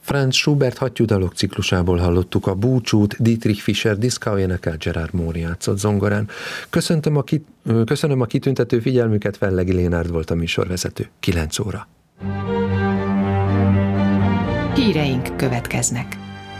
Franz Schubert hattyúdalok ciklusából hallottuk a Búcsút, Dietrich Fischer Dieskau énekel, Gerard Moore játszott zongorán. Köszönöm a kitüntető figyelmüket, Vellegi Lénárd volt a műsorvezető. 9 óra. Híreink következnek.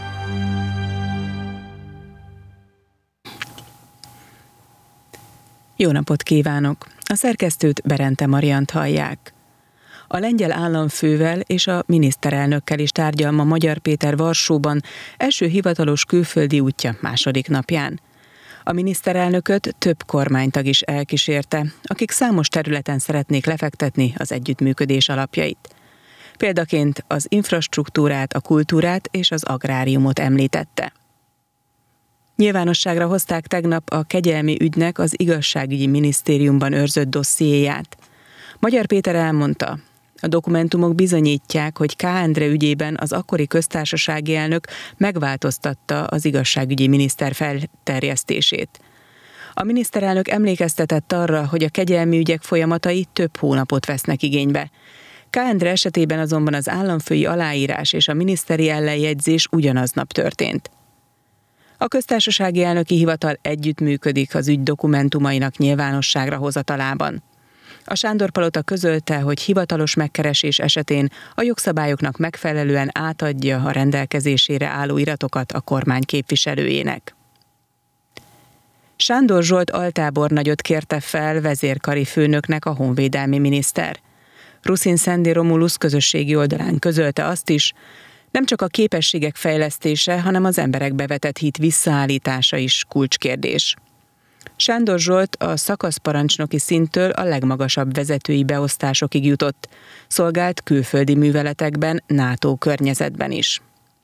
Jó napot kívánok! A szerkesztőt, Berente Mariant hallják. A lengyel államfővel és a miniszterelnökkel is tárgyal ma Magyar Péter Varsóban, első hivatalos külföldi útja második napján. A miniszterelnököt több kormánytag is elkísérte, akik számos területen szeretnék lefektetni az együttműködés alapjait. Példaként az infrastruktúrát, a kultúrát és az agráriumot említette. Nyilvánosságra hozták tegnap a kegyelmi ügynek az igazságügyi minisztériumban őrzött dossziéját. Magyar Péter elmondta, a dokumentumok bizonyítják, hogy K. Endre ügyében az akkori köztársasági elnök megváltoztatta az igazságügyi miniszter felterjesztését. A miniszterelnök emlékeztetett arra, hogy a kegyelmi ügyek folyamatai több hónapot vesznek igénybe. K. Endre esetében azonban az államfői aláírás és a miniszteri ellenjegyzés ugyanaznap történt. A köztársasági elnöki hivatal együttműködik az ügy dokumentumainak nyilvánosságra hozatalában. A Sándor-palota közölte, hogy hivatalos megkeresés esetén a jogszabályoknak megfelelően átadja a rendelkezésére álló iratokat a kormány képviselőjének. Sándor Zsolt altábornagyot kérte fel vezérkari főnöknek a honvédelmi miniszter. Ruszin Szendi Romulus közösségi oldalán közölte azt is, nem csak a képességek fejlesztése, hanem az emberekbe vetett hit visszaállítása is kulcskérdés. Sándor Zsolt a szakaszparancsnoki szinttől a legmagasabb vezetői beosztásokig jutott, szolgált külföldi műveletekben, NATO környezetben is.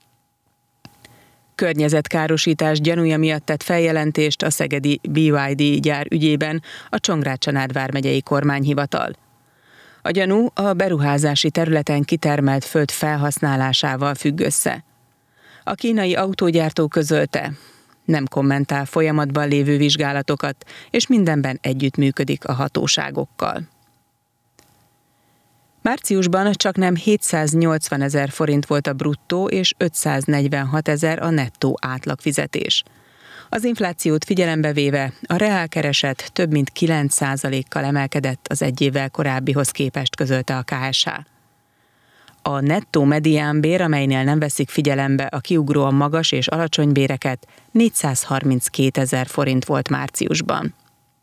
Környezetkárosítás gyanúja miatt tett feljelentést a szegedi BYD gyár ügyében a Csongrád-Csanád vármegyei kormányhivatal. A gyanú a beruházási területen kitermelt föld felhasználásával függ össze. A kínai autógyártó közölte, nem kommentál folyamatban lévő vizsgálatokat, és mindenben együttműködik a hatóságokkal. Márciusban csaknem 780 000 forint volt a bruttó és 546 000 a nettó átlagfizetés. Az inflációt figyelembe véve a reálkereset több mint 9%-kal emelkedett az egy évvel korábbihoz képest, közölte a KSH. A nettó mediánbér, amelynél nem veszik figyelembe a kiugróan magas és alacsony béreket, 432 000 forint volt márciusban.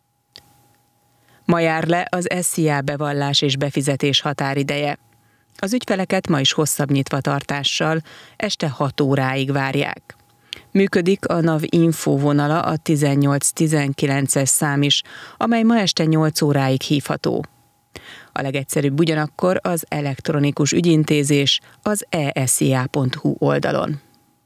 Ma jár le az SZIA bevallás és befizetés határideje. Az ügyfeleket ma is hosszabb nyitvatartással, este 6 óráig várják. Működik a NAV Info vonala, a 1819-es szám is, amely ma este 8 óráig hívható. A legegyszerűbb ugyanakkor az elektronikus ügyintézés az esia.hu oldalon.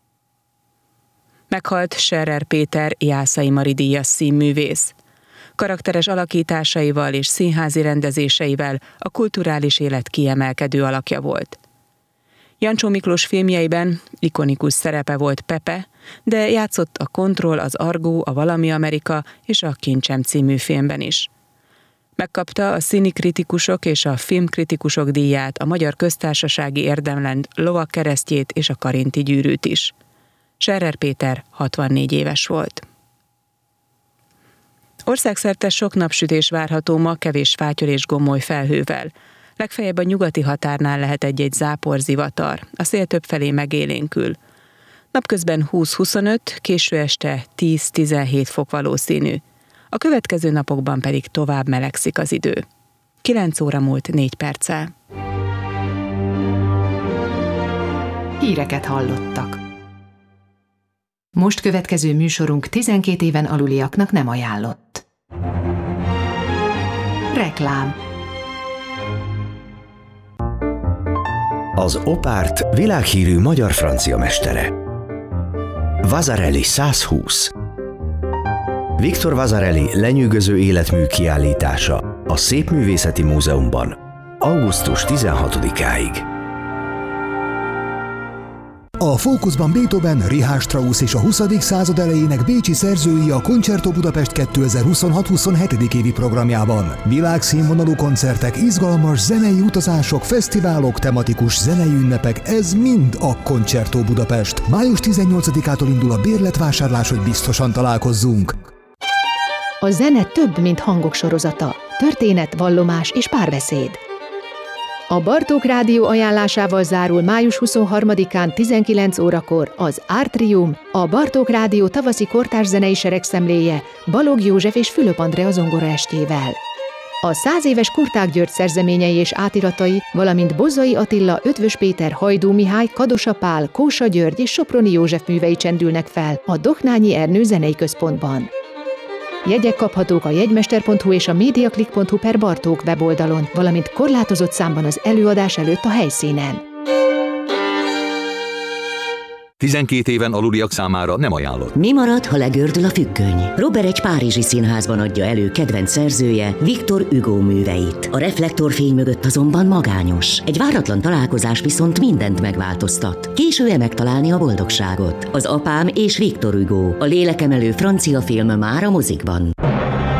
Meghalt Scherer Péter Jászai Mari díjas színművész. Karakteres alakításaival és színházi rendezéseivel a kulturális élet kiemelkedő alakja volt. Jancsó Miklós filmjeiben ikonikus szerepe volt Pepe, de játszott a Kontroll, az Argó, a Valami Amerika és a Kincsem című filmben is. Megkapta a színikritikusok és a filmkritikusok díját, a Magyar Köztársasági Érdemrend lovagkeresztjét és a Karinti gyűrűt is. Scherer Péter 64 éves volt. Országszerte sok napsütés várható ma, kevés fáttyol és gomoly felhővel. Legfeljebb a nyugati határnál lehet egy-egy záporzivatar, a szél többfelé megélénkül. Napközben 20-25, késő este 10-17 fok valószínű. A következő napokban pedig tovább melegszik az idő. 9 óra múlt 4 perccel. Híreket hallottak. Most következő műsorunk 12 éven aluliaknak nem ajánlott. Reklám. Az opárt világhírű magyar-francia mestere. Vasarely 120. Victor Vasarely lenyűgöző életmű kiállítása a Szépművészeti Múzeumban augusztus 16-áig. A fókuszban Beethoven, Richard Strauss és a 20. század elejének bécsi szerzői a Concerto Budapest 2026-27. évi programjában. Világszínvonalú koncertek, izgalmas zenei utazások, fesztiválok, tematikus zenei ünnepek, ez mind a Concerto Budapest. Május 18-ától indul a bérletvásárlás, hogy biztosan találkozzunk. A zene több, mint hangok sorozata. Történet, vallomás és párbeszéd. A Bartók Rádió ajánlásával zárul május 23-án 19 órakor az Artrium, a Bartók Rádió tavaszi kortárs zenei seregszemléje Balogh József és Fülöp Andrea zongoraestjével. A 100 éves Kurták György szerzeményei és átiratai, valamint Bozzai Attila, Ötvös Péter, Hajdú Mihály, Kadosa Pál, Kósa György és Soproni József művei csendülnek fel a Doknányi Ernő Zenei Központban. Jegyek kaphatók a jegymester.hu és a mediaclick.hu/Bartók weboldalon, valamint korlátozott számban az előadás előtt a helyszínen. 12 éven aluliak számára nem ajánlott. Mi marad, ha legördül a függöny? Robert egy párizsi színházban adja elő kedvenc szerzője, Victor Hugo műveit. A reflektorfény mögött azonban magányos. Egy váratlan találkozás viszont mindent megváltoztat. Késő-e megtalálni a boldogságot? Az Apám és Victor Hugo, a lélekemelő francia film már a mozikban.